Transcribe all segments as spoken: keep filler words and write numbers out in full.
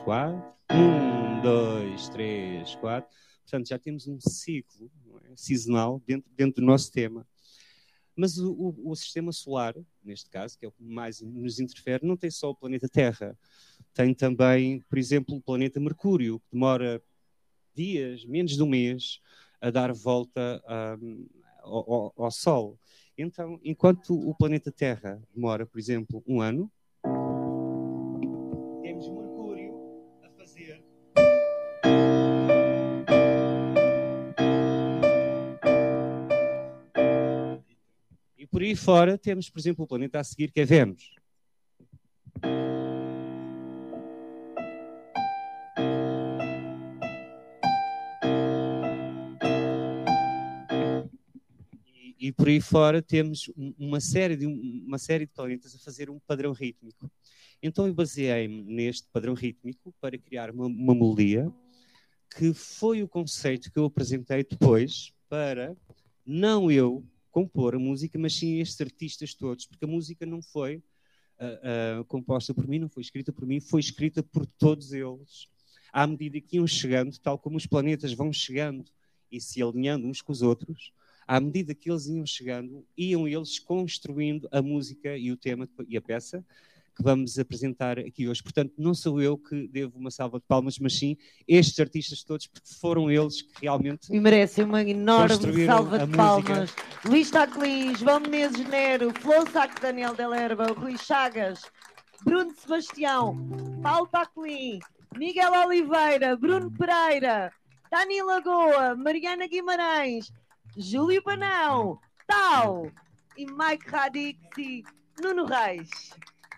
quatro. Um, dois, três, quatro. Portanto, já temos um ciclo, não é, sazonal dentro, dentro do nosso tema. Mas o, o, o sistema solar, neste caso, que é o que mais nos interfere, não tem só o planeta Terra. Tem também, por exemplo, o planeta Mercúrio, que demora dias, menos de um mês, a dar volta um, ao, ao, ao Sol. Então, enquanto o planeta Terra demora, por exemplo, um ano, temos Mercúrio a fazer... E por aí fora temos, por exemplo, o planeta a seguir, que é Vênus. E, e por aí fora temos uma série, de, uma série de planetas a fazer um padrão rítmico. Então eu baseei-me neste padrão rítmico para criar uma, uma melodia, que foi o conceito que eu apresentei depois para, não eu compor a música, mas sim estes artistas todos, porque a música não foi uh, uh, composta por mim, não foi escrita por mim, foi escrita por todos eles. À medida que iam chegando, tal como os planetas vão chegando e se alinhando uns com os outros, à medida que eles iam chegando, iam eles construindo a música e o tema e a peça que vamos apresentar aqui hoje. Portanto, não sou eu que devo uma salva de palmas, mas sim estes artistas todos, porque foram eles que realmente... E merecem uma enorme salva de palmas. Luís Taclin, João Menezes Nero, Flor Saco, Daniel Del Herba, Rui Chagas, Bruno Sebastião, Paulo Taclin, Miguel Oliveira, Bruno Pereira, Dani Lagoa, Mariana Guimarães, Júlio Panão, Tal e Mike Radixi, Nuno Reis.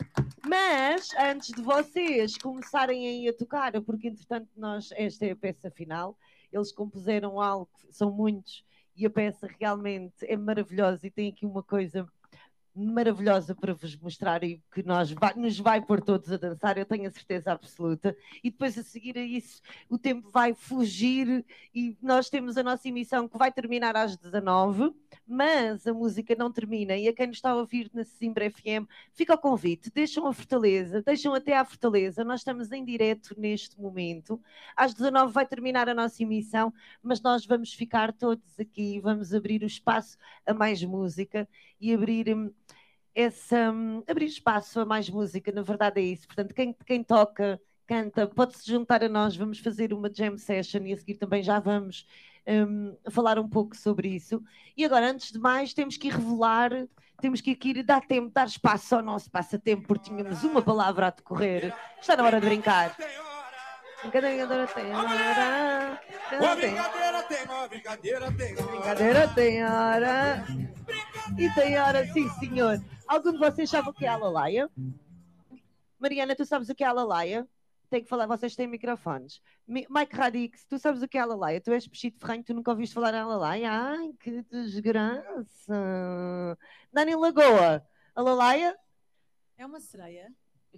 Mas, antes de vocês começarem aí a tocar, porque entretanto nós, esta é a peça final, eles compuseram algo, são muitos, e a peça realmente é maravilhosa e tem aqui uma coisa maravilhosa para vos mostrar e que nós vai, nos vai pôr todos a dançar, eu tenho a certeza absoluta. E depois a seguir a isso o tempo vai fugir e nós temos a nossa emissão que vai terminar às dezanove, mas a música não termina e a quem nos está a ouvir na Sesimbra F M fica o convite, deixam a Fortaleza, deixam até à Fortaleza, nós estamos em direto neste momento, às dezanove vai terminar a nossa emissão, mas nós vamos ficar todos aqui, vamos abrir o espaço a mais música e abrir essa, um, abrir espaço a mais música, na verdade é isso. Portanto, quem, quem toca, canta, pode-se juntar a nós, vamos fazer uma jam session e a seguir também já vamos um, falar um pouco sobre isso. E agora, antes de mais, temos que ir revelar, temos que ir dar tempo, dar espaço ao nosso passatempo, porque tínhamos uma palavra a decorrer. Está na hora de brincar. Brincadeira tem hora. Brincadeira tem hora. Brincadeira tem hora. Brincadeira tem hora. E tem hora, sim senhor. Algum de vocês sabe o que é a lalaia? Mariana, tu sabes o que é a lalaia? Tem que falar, vocês têm microfones. Mike Radix, tu sabes o que é a lalaia? Tu és peixito ferranho, tu nunca ouviste falar em lalaia? Ai, que desgraça. Dani Lagoa, a lalaia? É uma sereia.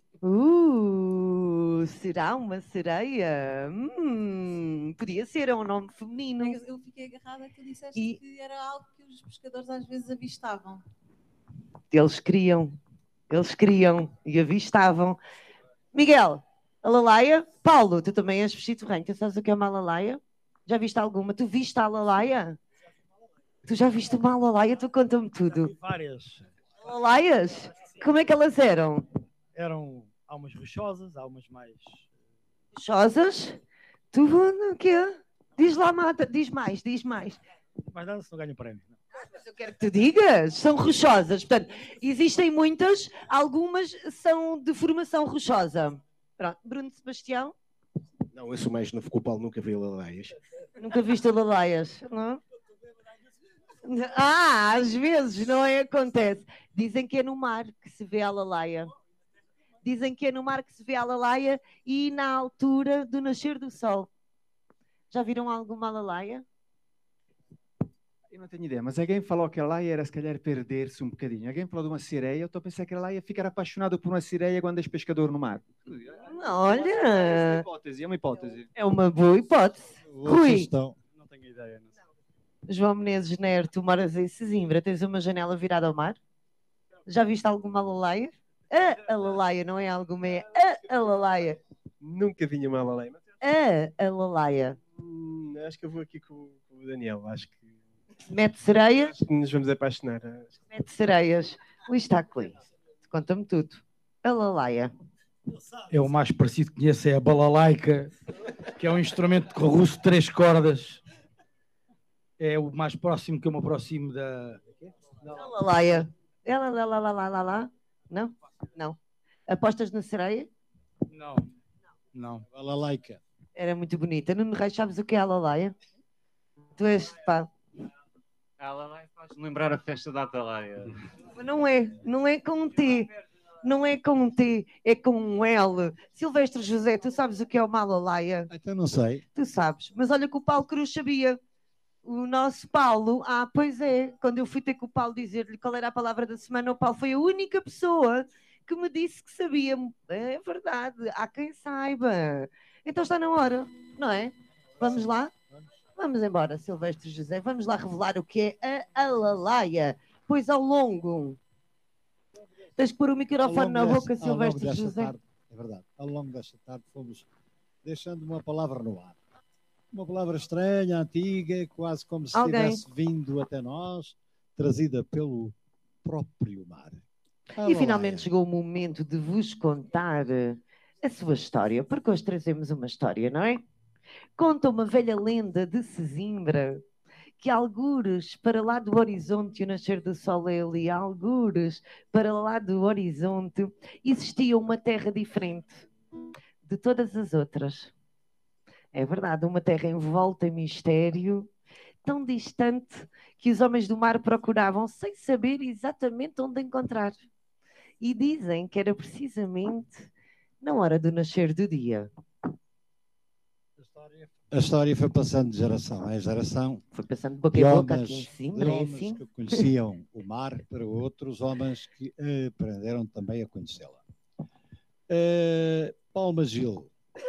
Uh, será uma sereia? Hum, podia ser, é um nome feminino. Eu fiquei agarrada que tu disseste e... que era algo que os pescadores às vezes avistavam. Eles queriam, eles queriam e avistavam. Miguel, a lalaia? Paulo, tu também és vestido ranho, tu sabes o que é uma lalaia? Já viste alguma? Tu viste a lalaia? Tu já viste uma lalaia? Tu conta-me tudo. Várias. Lalaias? Como é que elas eram? Eram há umas rochosas, há umas mais... Rochosas? Tu o quê? Diz lá, mata, diz mais, diz mais. Mas nada se não ganha o prémio. Não. Mas eu quero que tu digas, são rochosas. Portanto, existem muitas, algumas são de formação rochosa. Pronto, Bruno Sebastião? Não, eu sou mais novo que o Paulo, nunca vi lalaias. Nunca viste lalaias, não? Ah, às vezes, não é? Acontece. Dizem que é no mar que se vê a lalaia. Dizem que é no mar que se vê a lalaia e na altura do nascer do sol. Já viram alguma lalaia? Eu não tenho ideia, mas alguém falou que a laia era se calhar perder-se um bocadinho. Alguém falou de uma sereia, eu estou a pensar que a laia ficar apaixonado por uma sereia quando és pescador no mar. Olha! É uma hipótese, é uma hipótese. É uma boa hipótese. Rui! Não tenho ideia. Não sei. João Menezes Nero, tu moras em Sesimbra, tens uma janela virada ao mar? Já viste alguma lalaia? A, a lalaia, não é alguma, é a, a lalaia. Nunca vi uma Lalaia. Mas, A, a Lalaia. hum, acho que eu vou aqui com, com o Daniel. Acho que, Mete sereias. acho que nos vamos apaixonar. Mete sereias. Luís Tacli, conta-me tudo. A Lalaia. É o mais parecido que conheço, é a balalaica, que é um instrumento russo de três cordas. É o mais próximo que eu me aproximo da... A Lalaia. Ela, lá, lá, lá, lá, lá, lá. Não? Não. Apostas na sereia? Não, não. Balalaica. Era muito bonita. Nuno Reis, sabes o que é a Lalaia? Tu és, pá. A Lalaia faz-me lembrar a festa da Atalaia. Mas não é. Não é com um T. Não é com um T. É com um L. Silvestre José, tu sabes o que é uma Lalaia? Então não sei. Tu sabes. Mas olha que o Paulo Cruz sabia. O nosso Paulo, ah, pois é, quando eu fui ter com o Paulo dizer-lhe qual era a palavra da semana, o Paulo foi a única pessoa que me disse que sabia. É verdade, há quem saiba. Então está na hora, não é? Vamos lá? Vamos embora, Silvestre José. Vamos lá revelar o que é a Lalaia. Pois ao longo. Tens que pôr o microfone na desta, boca, Silvestre José. Tarde, é verdade. Ao longo desta tarde fomos deixando uma palavra no ar. Uma palavra estranha, antiga, quase como se Alguém. tivesse vindo até nós, trazida pelo próprio mar. A E finalmente Lalaia. chegou o momento de vos contar a sua história, porque hoje trazemos uma história, não é? Conta uma velha lenda de Sesimbra que algures para lá do horizonte, o nascer do sol é ali, algures para lá do horizonte, existia uma terra diferente de todas as outras. É verdade, uma terra envolta em mistério, tão distante que os homens do mar procuravam sem saber exatamente onde encontrar. E dizem que era precisamente na hora do nascer do dia. A história foi passando de geração em geração. Foi passando de boca De em boca homens, aqui em cima, de não é homens assim? que conheciam o mar para outros homens que aprenderam também a conhecê-la. Uh, Palma Gil,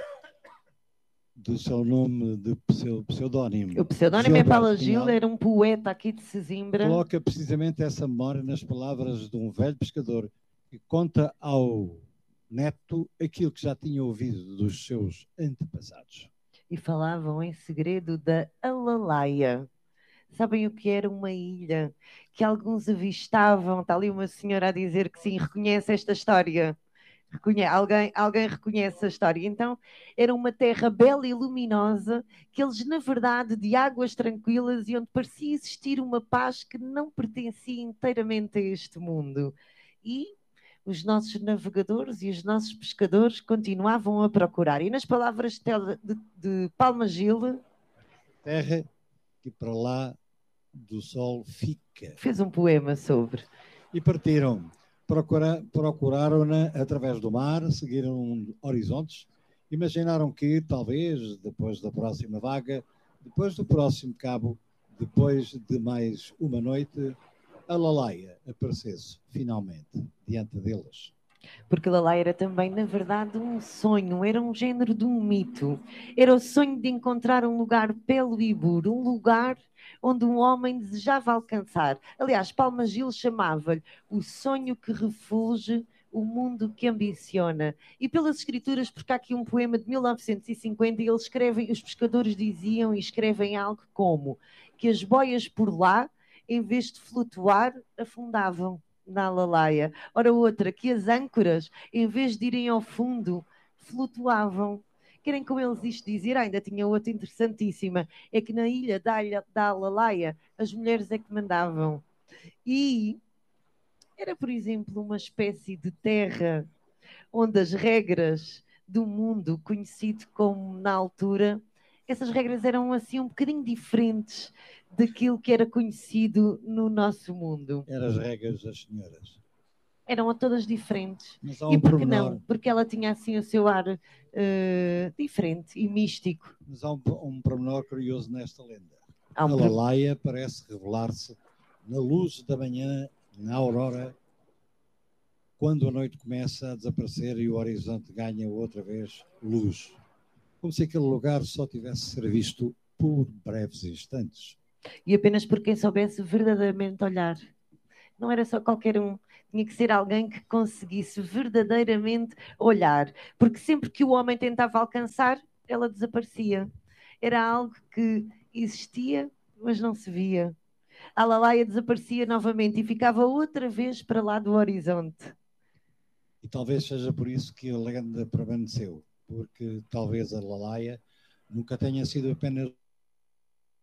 do seu nome de pseu- pseudónimo. O pseudónimo é Gilberto Paulo Gil, Cunhal, era um poeta aqui de Sesimbra. coloca precisamente essa memória nas palavras de um velho pescador que conta ao neto aquilo que já tinha ouvido dos seus antepassados. E falavam em segredo da Alalaia. Sabem o que era uma ilha que alguns avistavam? Está ali uma senhora a dizer que sim, reconhece esta história. Reconhe- alguém, alguém reconhece a história. Então, era uma terra bela e luminosa, que eles, na verdade, de águas tranquilas e onde parecia existir uma paz que não pertencia inteiramente a este mundo. E os nossos navegadores e os nossos pescadores continuavam a procurar. E nas palavras de, de, de Palma Gil, Terra que para lá do sol fica. fez um poema sobre. E partiram. Procura, procuraram-na através do mar, seguiram horizontes, imaginaram que, talvez, depois da próxima vaga, depois do próximo cabo, depois de mais uma noite, a Lalaia aparecesse, finalmente, diante deles. Porque Lalaia era também, na verdade, um sonho, era um género de um mito. Era o sonho de encontrar um lugar belo e puro, um lugar onde um homem desejava alcançar. Aliás, Palma Gil chamava-lhe o sonho que refulge, o mundo que ambiciona. E pelas escrituras, porque há aqui um poema de mil novecentos e cinquenta, e eles escrevem, os pescadores diziam e escrevem algo como que as boias por lá, em vez de flutuar, afundavam na Lalaia. Ora outra, que as âncoras, em vez de irem ao fundo, flutuavam. Querem com eles isto dizer? Ah, ainda tinha outra interessantíssima, é que na ilha da, da Lalaia as mulheres é que mandavam. E era, por exemplo, uma espécie de terra onde as regras do mundo conhecido como na altura, essas regras eram assim um bocadinho diferentes daquilo que era conhecido no nosso mundo. Eram as regras das senhoras. Eram todas diferentes. Mas há um E por que pormenor. não? Porque ela tinha assim o seu ar uh, diferente e místico. Mas há um, um pormenor curioso nesta lenda. Há um a por- Lalaia parece revelar-se na luz da manhã, na aurora, quando a noite começa a desaparecer e o horizonte ganha outra vez luz. Como se aquele lugar só tivesse ser visto por breves instantes. E apenas por quem soubesse verdadeiramente olhar. não era só qualquer um, tinha que ser alguém que conseguisse verdadeiramente olhar, porque sempre que o homem tentava alcançar, ela desaparecia. Era algo que existia, mas não se via. A Lalaia desaparecia novamente e ficava outra vez para lá do horizonte. E talvez seja por isso que a lenda permaneceu, porque talvez a Lalaia nunca tenha sido apenas